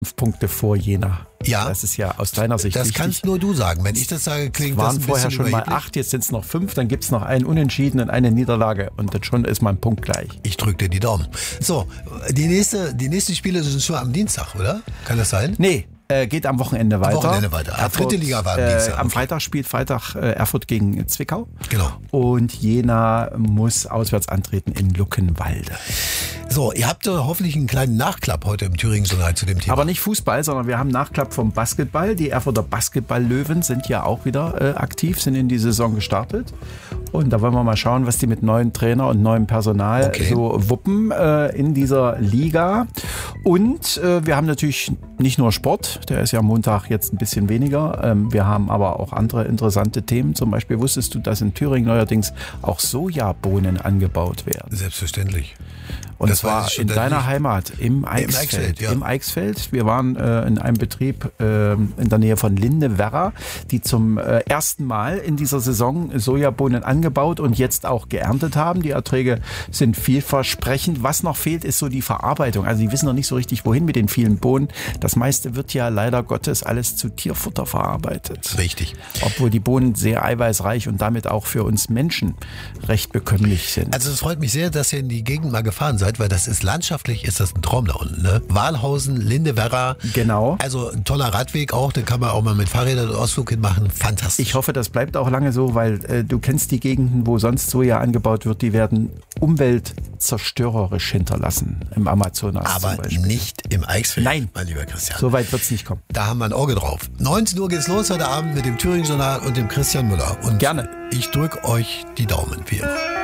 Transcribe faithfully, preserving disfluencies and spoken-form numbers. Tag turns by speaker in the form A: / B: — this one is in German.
A: fünf Punkte vor Jena.
B: Ja.
A: Das ist ja aus deiner Sicht
B: Das
A: wichtig.
B: kannst nur du sagen. Wenn ich das sage, klingt
A: Es
B: das
A: waren
B: ein
A: vorher
B: bisschen
A: schon mal
B: überheblich.
A: acht, jetzt sind es noch fünf, dann gibt es noch einen Unentschieden und eine Niederlage und dann schon ist mein Punkt gleich.
B: Ich drücke dir die Daumen. So, die, nächste, die nächsten Spiele sind schon am Dienstag, oder? Kann das sein?
A: Nee, äh, geht am Wochenende weiter.
B: Wochenende weiter. Ah, dritte Liga war am
A: äh,
B: Dienstag.
A: Am
B: Okay.
A: Freitag spielt Freitag äh, Erfurt gegen Zwickau.
B: Genau.
A: Und Jena muss auswärts antreten in Luckenwalde.
B: So, ihr habt doch hoffentlich einen kleinen Nachklapp heute im Thüringen-Journal zu dem Thema.
A: Aber nicht Fußball, sondern wir haben Nachklapp vom Basketball. Die Erfurter Basketball-Löwen sind ja auch wieder äh, aktiv, sind in die Saison gestartet. Und da wollen wir mal schauen, was die mit neuen Trainer und neuem Personal
B: Okay.
A: so wuppen äh, in dieser Liga. Und äh, wir haben natürlich nicht nur Sport, der ist ja Montag jetzt ein bisschen weniger. Ähm, wir haben aber auch andere interessante Themen. Zum Beispiel wusstest du, dass in Thüringen neuerdings auch Sojabohnen angebaut werden.
B: Selbstverständlich.
A: Und
B: Das
A: zwar
B: weiß ich schon,
A: in
B: dass
A: deiner
B: ich-
A: Heimat, im Eichsfeld.
B: Eichsfeld, ja.
A: Im Eichsfeld. Wir waren äh, in einem Betrieb äh, in der Nähe von Linde-Werra, die zum äh, ersten Mal in dieser Saison Sojabohnen angebaut und jetzt auch geerntet haben. Die Erträge sind vielversprechend. Was noch fehlt, ist so die Verarbeitung. Also die wissen noch nicht so richtig, wohin mit den vielen Bohnen. Das meiste wird ja leider Gottes alles zu Tierfutter verarbeitet.
B: Richtig.
A: Obwohl die Bohnen sehr eiweißreich und damit auch für uns Menschen recht bekömmlich sind.
B: Also es freut mich sehr, dass ihr in die Gegend mal gefahren seid, weil das ist landschaftlich, ist das ein Traum da unten. Ne? Walhausen, Linde-Werra.
A: Genau.
B: Also ein toller Radweg auch, den kann man auch mal mit Fahrrädern einen Ausflug hinmachen. Fantastisch.
A: Ich hoffe, das bleibt auch lange so, weil äh, du kennst die Gegenden, wo sonst Soja angebaut wird, die werden umweltzerstörerisch hinterlassen im Amazonas
B: Aber
A: zum Beispiel.
B: nicht im Eichsfeld,
A: Nein.
B: mein lieber Christian.
A: So weit wird es nicht kommen.
B: Da haben wir ein Auge drauf. neunzehn Uhr geht's los heute Abend mit dem Thüringen-Journal und dem Christian Müller. Und
A: Gerne.
B: ich drücke euch die Daumen, wie immer.